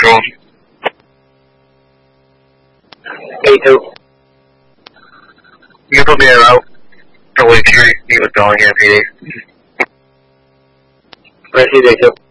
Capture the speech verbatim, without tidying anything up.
Control. A two. You can put me in a route for Lake Erie, you with Bellingham P D. Received A two.